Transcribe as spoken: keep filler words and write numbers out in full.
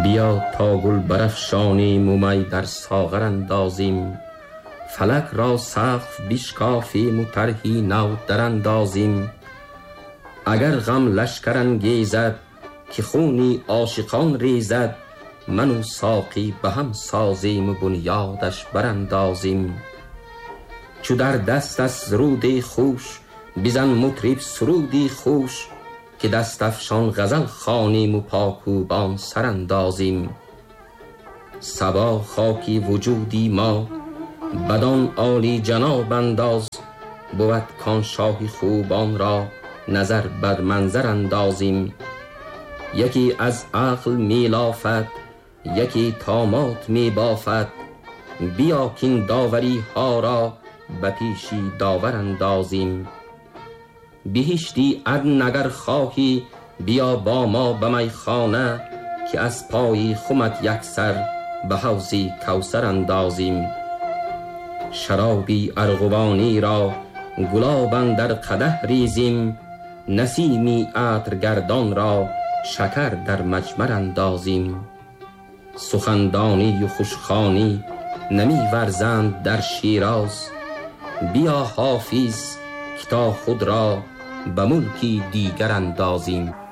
بیا تا گل برافشانیم و می در ساغر اندازیم، فلک را سقف بشکافیم و طرحی نو در اندازیم. اگر غم لشکر انگیزد که خونی عاشقان ریزد، من و ساقی به هم سازیم و بنیادش براندازیم. چو در دست است رودی خوش، بزن مطرب سرودی خوش، که دست افشان غزل خوانیم و پاکوبان سر اندازیم. صبا خاکی وجودی ما بدان عالی جناب انداز، بود کان شاه خوبان را نظر بر منظر اندازیم. یکی از عقل می لافد، یکی طامات می بافد، بیا کین داوری ها را به پیشی داور اندازیم. بهشتی عدن اگر خواهی بیا با ما به میخانه، که از پای خمت یک سر به حوضی کوثر اندازیم. شرابی ارغوانی را گلاب اندر قدح ریزیم، نسیمی عطرگردان را شکر در مجمر اندازیم. سخندانی و خوشخوانی نمی ورزند در شیراز، بیا حافظ که تا خود را به ملکی دیگر اندازیم.